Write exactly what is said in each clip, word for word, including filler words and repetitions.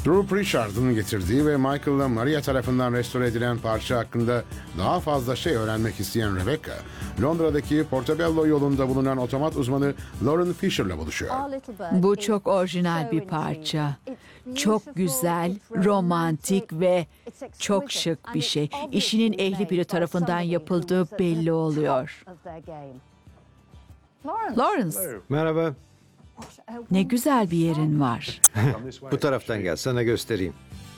Drew Pritchard'ın getirdiği ve Michael'la Maria tarafından restore edilen parça hakkında daha fazla şey öğrenmek isteyen Rebecca, Londra'daki Portobello yolunda bulunan otomat uzmanı Lauren Fisher'la buluşuyor. Bu çok orijinal bir parça. Çok güzel, romantik ve çok şık bir şey. İşinin ehli biri tarafından yapıldığı belli oluyor. Lawrence, Merhaba. ne güzel bir yerin var. Bu taraftan gel, sana göstereyim.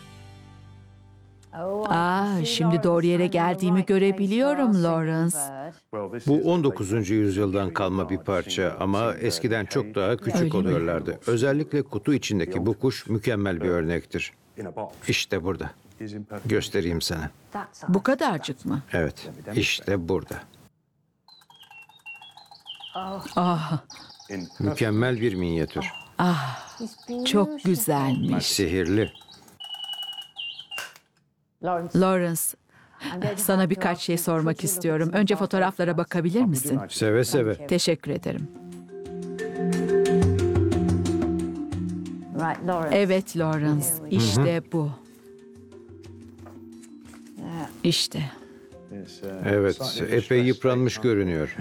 Aa, şimdi doğru yere geldiğimi görebiliyorum Lawrence. Bu on dokuzuncu yüzyıldan kalma bir parça ama eskiden çok daha küçük Öyle mi? oluyorlardı. Özellikle kutu içindeki bu kuş mükemmel bir örnektir. İşte burada. Göstereyim sana. Bu kadarcık mı? Evet, işte burada. Ah, Mükemmel bir minyatür. çok güzelmiş. Sihirli. Lawrence, sana birkaç şey sormak istiyorum. Önce fotoğraflara bakabilir misin? Seve seve. Teşekkür ederim. Evet Lawrence, işte bu. İşte. Evet, epey yıpranmış görünüyor.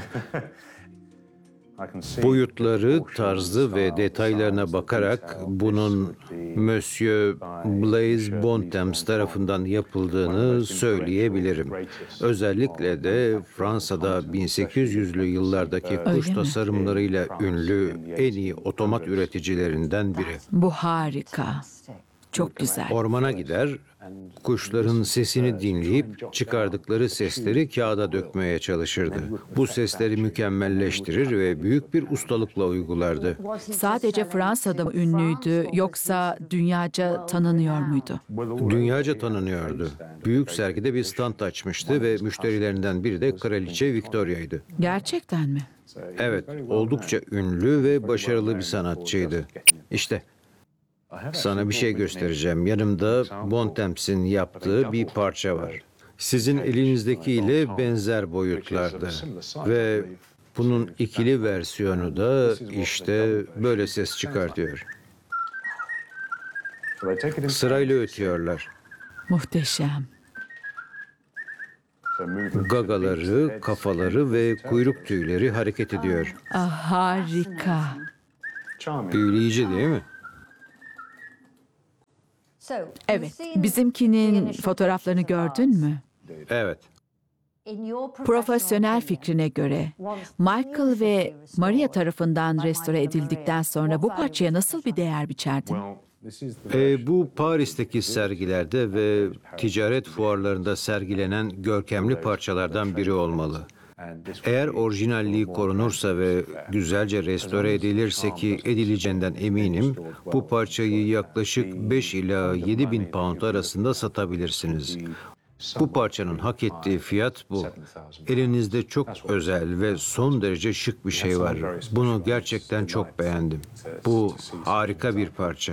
Boyutları, tarzı ve detaylarına bakarak bunun Monsieur Blaise Bontemps tarafından yapıldığını söyleyebilirim. Özellikle de Fransa'da bin sekiz yüzlü yıllardaki kuş Öyle mi? tasarımlarıyla ünlü en iyi otomat üreticilerinden biri. Bu harika. Çok güzel. Ormana gider, kuşların sesini dinleyip çıkardıkları sesleri kağıda dökmeye çalışırdı. Bu sesleri mükemmelleştirir ve büyük bir ustalıkla uygulardı. Sadece Fransa'da mı ünlüydü yoksa dünyaca tanınıyor muydu? Dünyaca tanınıyordu. Büyük sergide bir stand açmıştı ve müşterilerinden biri de Kraliçe Victoria'ydı. Gerçekten mi? Evet, oldukça ünlü ve başarılı bir sanatçıydı. İşte, sana bir şey göstereceğim. Yanımda Bontemps'in yaptığı bir parça var. Sizin elinizdekiyle benzer boyutlarda. Ve bunun ikili versiyonu da işte böyle ses çıkartıyor. Sırayla ötüyorlar. Muhteşem. Gagaları, kafaları ve kuyruk tüyleri hareket ediyor. Ah, harika. Büyüleyici değil mi? Evet, bizimkinin fotoğraflarını gördün mü? Evet. Profesyonel fikrine göre Michael ve Maria tarafından restore edildikten sonra bu parçaya nasıl bir değer biçerdin? E, bu Paris'teki sergilerde ve ticaret fuarlarında sergilenen görkemli parçalardan biri olmalı. Eğer orijinalliği korunursa ve güzelce restore edilirse ki edileceğinden eminim, bu parçayı yaklaşık beş ila yedi bin pound arasında satabilirsiniz. Bu parçanın hak ettiği fiyat bu. Elinizde çok özel ve son derece şık bir şey var. Bunu gerçekten çok beğendim. Bu harika bir parça.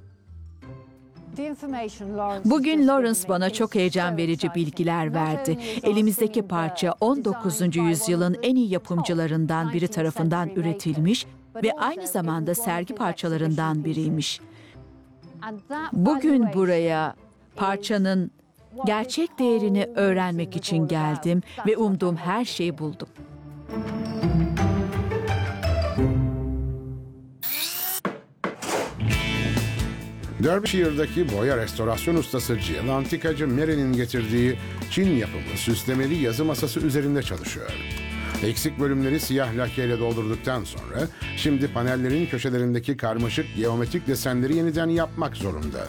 Bugün Lawrence bana çok heyecan verici bilgiler verdi. Elimizdeki parça on dokuzuncu yüzyılın en iyi yapımcılarından biri tarafından üretilmiş ve aynı zamanda sergi parçalarından biriymiş. Bugün buraya parçanın gerçek değerini öğrenmek için geldim ve umduğum her şeyi buldum. Derbyshire'daki boya restorasyon ustası Jill, antikacı Mary'nin getirdiği Çin yapımı süslemeli yazı masası üzerinde çalışıyor. Eksik bölümleri siyah lakeyle doldurduktan sonra şimdi panellerin köşelerindeki karmaşık geometrik desenleri yeniden yapmak zorunda.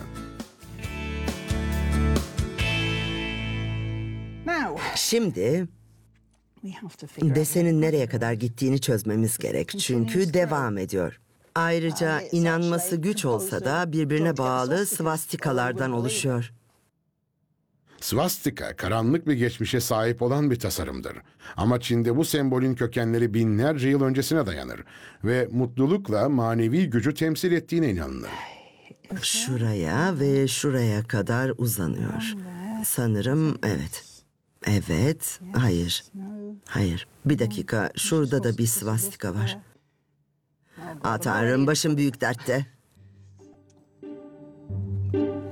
Şimdi desenin nereye kadar gittiğini çözmemiz gerek çünkü devam ediyor. Ayrıca inanması güç olsa da birbirine bağlı svastikalardan oluşuyor. Svastika, karanlık bir geçmişe sahip olan bir tasarımdır. Ama Çin'de bu sembolün kökenleri binlerce yıl öncesine dayanır ve mutlulukla manevi gücü temsil ettiğine inanılır. Şuraya ve şuraya kadar uzanıyor. Sanırım evet. Evet, hayır. Hayır. Bir dakika, şurada da bir svastika var. Aa, Tanrım, başım büyük dertte.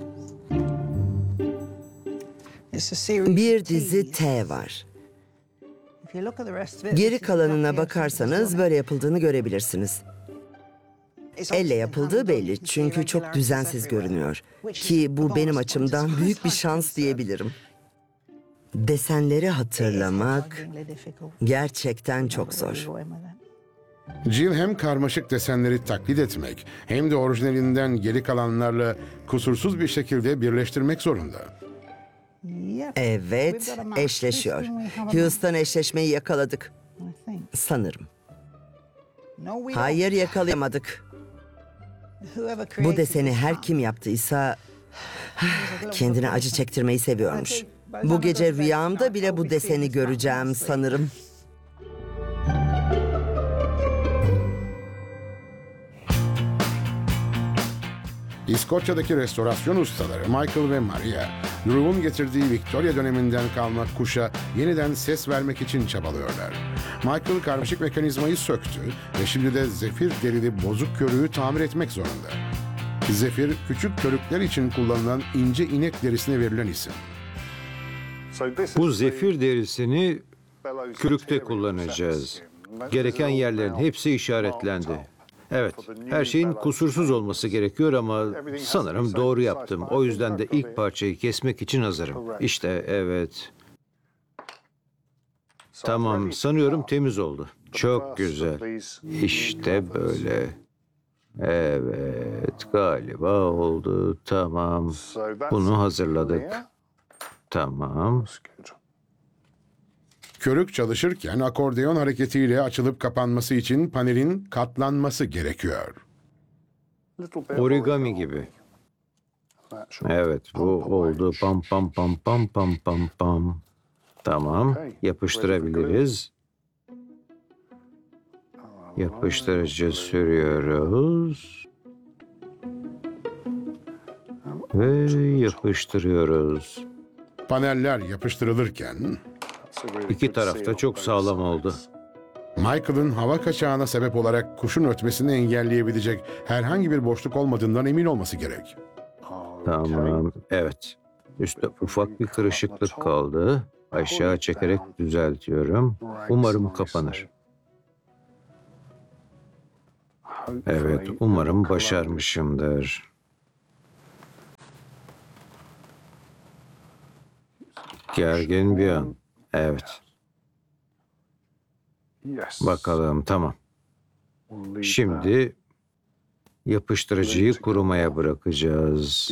Bir dizi T var. Geri kalanına bakarsanız böyle yapıldığını görebilirsiniz. Elle yapıldığı belli çünkü çok düzensiz görünüyor. Ki bu benim açımdan büyük bir şans diyebilirim. Desenleri hatırlamak gerçekten çok zor. Jill hem karmaşık desenleri taklit etmek hem de orijinalinden geri kalanlarla kusursuz bir şekilde birleştirmek zorunda. Evet, eşleşiyor. Houston, eşleşmeyi yakaladık. Sanırım. Hayır, yakalayamadık. Bu deseni her kim yaptıysa kendine acı çektirmeyi seviyormuş. Bu gece rüyamda bile bu deseni göreceğim sanırım. İskoçya'daki restorasyon ustaları Michael ve Maria, Drew'un getirdiği Victoria döneminden kalma kuşa yeniden ses vermek için çabalıyorlar. Michael karmaşık mekanizmayı söktü ve şimdi de zefir derili bozuk körüğü tamir etmek zorunda. Zefir, küçük körükler için kullanılan ince inek derisine verilen isim. Bu zefir derisini kürükte kullanacağız. Gereken yerlerin hepsi işaretlendi. Evet, her şeyin kusursuz olması gerekiyor ama sanırım doğru yaptım. O yüzden de ilk parçayı kesmek için hazırım. İşte evet. Tamam, sanıyorum temiz oldu. Çok güzel. İşte böyle. Evet, galiba oldu. Tamam. Bunu hazırladık. Tamam. Körük çalışırken akordeon hareketiyle açılıp kapanması için panelin katlanması gerekiyor. Origami gibi. Evet, bu oldu. Pam pam pam pam pam pam pam. Tamam, yapıştırabiliriz. Yapıştırıcı sürüyoruz. Ve yapıştırıyoruz. Paneller yapıştırılırken İki taraf da çok sağlam oldu. Michael'ın hava kaçağına sebep olarak kuşun ötmesini engelleyebilecek herhangi bir boşluk olmadığından emin olması gerek. Tamam, evet. Üstte ufak bir kırışıklık kaldı. Aşağı çekerek düzeltiyorum. Umarım kapanır. Evet, umarım başarmışımdır. Gergin bir an. Evet. Bakalım, tamam. Şimdi yapıştırıcıyı kurumaya bırakacağız.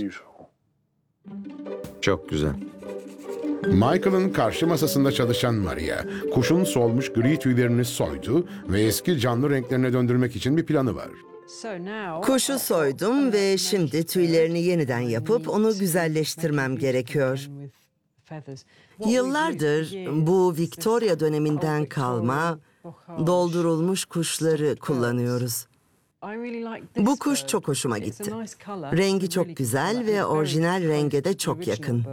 Çok güzel. Michael'ın karşı masasında çalışan Maria, kuşun solmuş gri tüylerini soydu ve eski canlı renklerine döndürmek için bir planı var. Kuşu soydum ve şimdi tüylerini yeniden yapıp onu güzelleştirmem gerekiyor. Yıllardır bu Victoria döneminden kalma doldurulmuş kuşları kullanıyoruz. Bu kuş çok hoşuma gitti. Rengi çok güzel ve orijinal renge de çok yakın.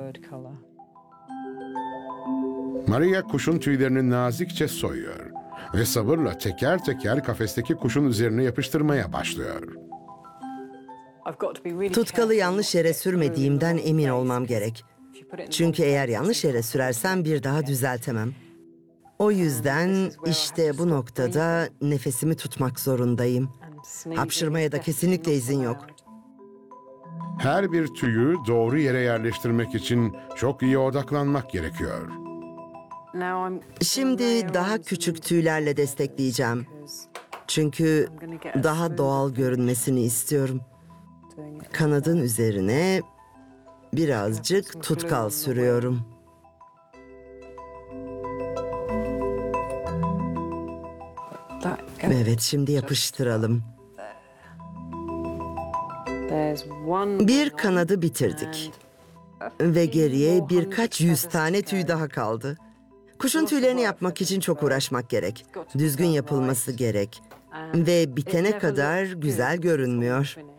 Maria kuşun tüylerini nazikçe soyuyor ve sabırla teker teker kafesteki kuşun üzerine yapıştırmaya başlıyor. Tutkalı yanlış yere sürmediğimden emin olmam gerek. Çünkü eğer yanlış yere sürersem bir daha düzeltemem. O yüzden işte bu noktada nefesimi tutmak zorundayım. Hapşırmaya da kesinlikle izin yok. Her bir tüyü doğru yere yerleştirmek için çok iyi odaklanmak gerekiyor. Şimdi daha küçük tüylerle destekleyeceğim. Çünkü daha doğal görünmesini istiyorum. Kanadın üzerine birazcık tutkal sürüyorum. Evet, şimdi yapıştıralım. Bir kanadı bitirdik. Ve geriye birkaç yüz tane tüy daha kaldı. Kuşun tüylerini yapmak için çok uğraşmak gerek. Düzgün yapılması gerek. Ve bitene kadar güzel görünmüyor.